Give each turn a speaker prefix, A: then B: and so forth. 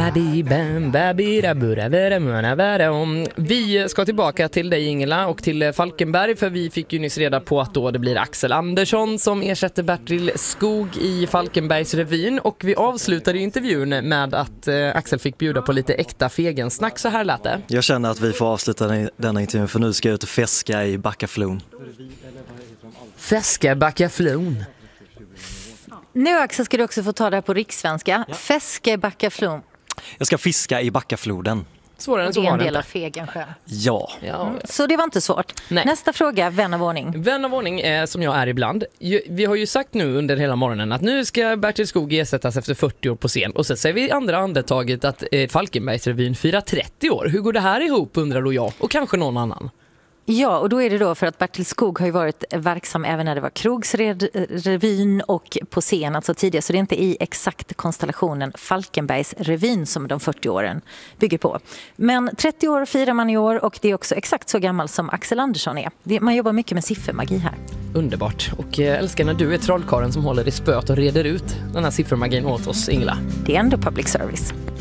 A: Vi ska tillbaka till dig, Ingela, och till Falkenberg, för vi fick ju nyss reda på att då det blir Axel Andersson som ersätter Bertil Skog i Falkenbergsrevyn, och vi avslutade intervjun med att Axel fick bjuda på lite äkta fegensnack. Så här lät det.
B: Jag känner att vi får avsluta denna intervjun, för nu ska jag ut och fäska i Backaflon.
A: Fäska Backaflon.
C: Nu, Axel, ska du också få ta det här på rikssvenska. Fäska i Backaflon.
B: Jag ska fiska i Backafloden.
A: Svårare än så
C: det är
A: var
C: en
A: det
C: del
A: inte.
C: av Fegensjö.
B: Ja.
C: Så det var inte svårt.
A: Nej.
C: Nästa fråga, vän av ordning.
A: Vän av ordning, som jag är ibland. Vi har ju sagt nu under hela morgonen att nu ska Bertil Skog ersättas efter 40 år på scen. Och så säger vi i andra andetaget att Falkenbergsrevyn firar 30 år. Hur går det här ihop, undrar då jag, och kanske någon annan?
C: Ja, och då är det då för att Bertil Skog har ju varit verksam även när det var Krogsrevyn och på scen, alltså tidigare. Så det är inte i exakt konstellationen Falkenbergsrevyn som de 40 åren bygger på. Men 30 år firar man i år, och det är också exakt så gammal som Axel Andersson är. Man jobbar mycket med siffermagi här.
A: Underbart. Och jag älskar när du är trollkaren som håller i spöt och reder ut den här siffermagin åt oss, Ingela.
C: Det är ändå public service.